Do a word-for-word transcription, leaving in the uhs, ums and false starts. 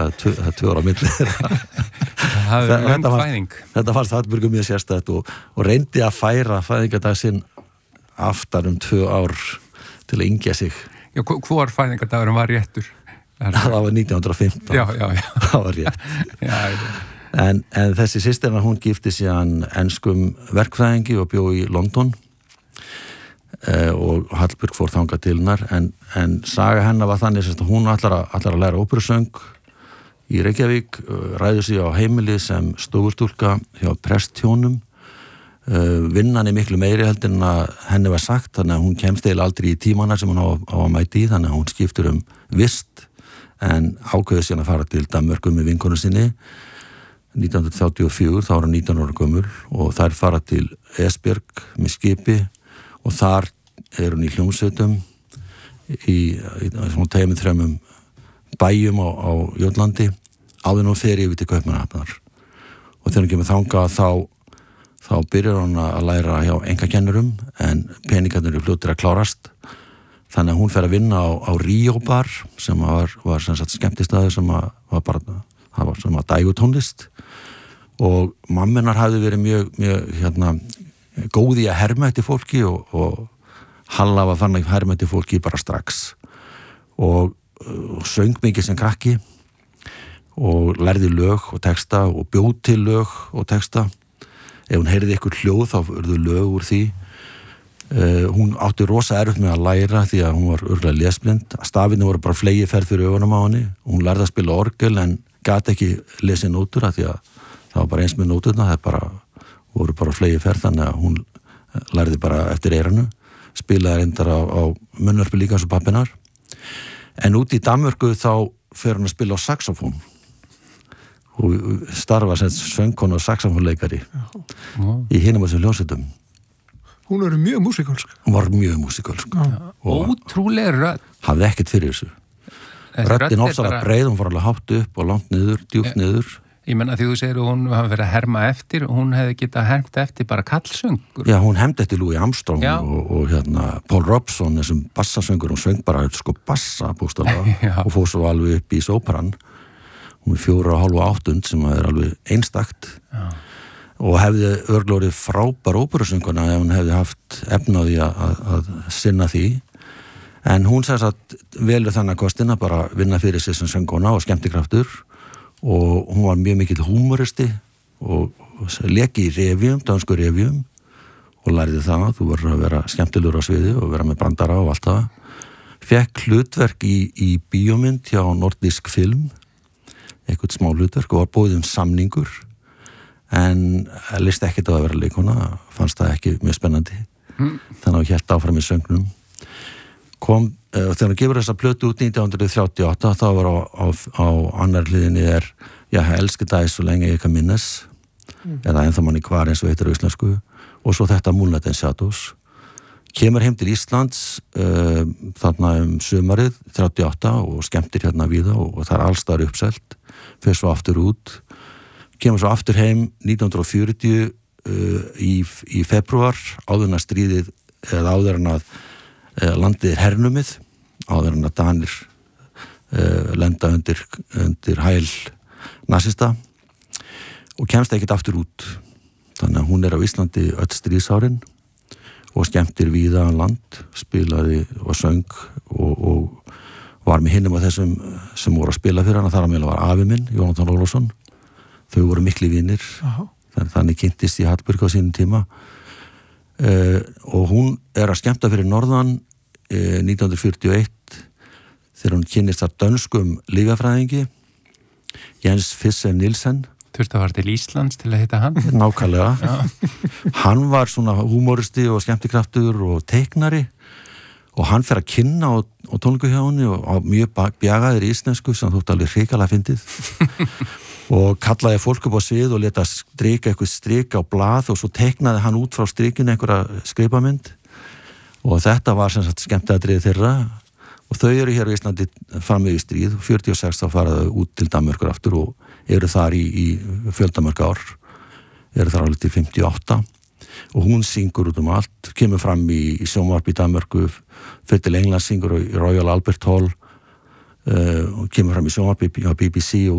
það er tvö, tvö ára á milli það er löng fæðing þetta fannst Hallbjörgu mjög sérstætt og, og reyndi að færa fæðingardag sinn aftar um tvö ár til að yngja sig Já, hvor fæðingardagurum var réttur? það var nítján hundruð og fimmtán já, já, já. það var rétt já, já. En, en þessi systirna hún gifti síðan enskum verkfræðingi og bjó í London eh, og Hallbjörg fór þangað til hennar en, en saga hennar var þannig að hún allar að, allar að læra óperusöng í Reykjavík, ræður sig á heimili sem stofustúlka hjá presthjónum uh, vinnan er miklu meiri heldur en að henni var sagt þannig að hún kemst eða aldrei í tímana sem hún á, á að mæti í þannig að hún skiptur um vist en ákveður síðan að fara til Danmörku með vinkonu sinni nítján hundruð þrjátíu og fjögur, þá er hún nítján ára gömul og þær fara til Esbjörg með skipi og þar er hún í hljómsveitum í, í svona teimið þremum bæjum á, á Jótlandi áður nú fer yfir til Kaupmannahafnar og þegar hún kemur þangað þá þá byrjar hún að læra hjá engakennurum en peningarnir eru fljótir að klárast þannig að hún fer að vinna á, á Ríó bar sem var, var sem sagt skemmtistaður sem að, var bara það var sem að dægutónlist og mammenar hafði verið mjög, mjög hérna, góði að herma eftir fólki og, og Halla var fann að herma eftir fólki bara strax og, og söng mikið sem krakki og lærði lög og texta og bjóð til lög og texta ef hún heyrði eitthvað hljóð þá urðu lög úr því uh, hún átti rosa erfitt með að læra því að hún var örgulega lesblind stafirnir voru bara flegi ferð fyrir augunum á henni hún lærði að spila orgel en gat ekki lesið nótur að því að það var bara eins með nóturna það bara, voru bara flegi ferð þannig að hún lærði bara eftir eiranu spilaði reyndar á, á munnvörpi líka eins og pappinar en út í Danmörku þá fer hún að spila á saxofón og starfa sem söngkona og saxofónleikari í hinum þessum hljómsveitum hún er mjög músikalsk hún var mjög músikalsk ótrúlega rödd hafði ekkert fyrir þessu röddin ofsalega breið, hún var alveg hátt upp og langt niður, djúpt niður ég menna því þú segir að hún hafi verið að herma eftir hún hefði getað hermt eftir bara kallsöngur já, hún hermdi eftir Louis Armstrong og, og hérna Paul Robson þessum bassasöngur, hún söng bara sko bassa bústalega og fór svo alveg upp í sóparan hún er fjóra og hálfa áttund sem er alveg einstakt já. Og hefði örglórið frábær óperusönguna ef hún hefði haft efnaði að, að, að sinna því en hún sagði að velur þannig kostina bara vinna fyrir sig sem söngkona og skemmtikraftur og hún var mjög mikill húmoristi og leki í revíum, dansku revíum og lærði það að þú verður að vera skemmtilegur á sviði og vera með brandara og allt það fekk hlutverk í, í bíómynd hjá Nordisk Film eitthvað smá hlutverk og var bóðið um samningur en listi ekkert á að vera leikona fannst það ekki mjög spennandi mm. þannig að ég held áfram í söngnum kom, uh, þegar hann gefur þessa plötu út nítján hundruð þrjátíu og átta þá var á, á, á annar hliðinni er ég elski það svo lengi ég kann minnes mm. eða ennþá manni hvar eins og heitir á íslensku og svo þetta Moonlight and Shadows kemur heim til Íslands uh, þarna um sumarið þrjátíu og átta og skemmtir hérna víða og, og það er allstar uppselt fyrir svo aftur út kemur svo aftur heim nítján hundruð fjörutíu uh, í, í februar áður en að stríðið eða áður en að uh, landið er hernumið áður en að Danir uh, lenda undir, undir hæl nasista og kemst ekkert aftur út þannig að hún er á Íslandi öll stríðsárin og skemmtir víða land spilaði og söng og, og var með hinnum af þessum sem voru að spila fyrir hana þar að meðal var afi minn, Jónatan Ólafsson þau voru mikli vinir þannig, þannig kynntist ég Hallbjörg á sínum tíma uh, og hún er að skemmta fyrir norðan uh, nítján hundruð fjörutíu og eitt þegar hún kynnist þar dönskum lyfjafræðingi Jens Fischer Nielsen þurfti að fara til Íslands til að hitta hann nákvæmlega hann var svona húmoristi og skemmtikraftur og teiknari og hann fer að kynna á, á tónleiku hjá henni og á mjög bjagaðir í íslensku sem þótt alveg hrikalega fyndið og kallaði fólk upp á svið og leta strika eitthvað strika á blað og svo teiknaði hann út frá strikinu einhverja skrifamynd og þetta var sem sagt skemmtiatriði þeirra og þau eru hér á Íslandi fram með í stríð fjörutíu og sex þá faraðu út til Danmörkur aftur og eru þar í, í fjöldamörg ár eru þar alveg til fimmtíu og átta og hún syngur út um allt kemur fram í, í sjónvarpi í Danmörku fyrir til England syngur í Royal Albert Hall uh, og kemur fram í sjónvarpi á B B C og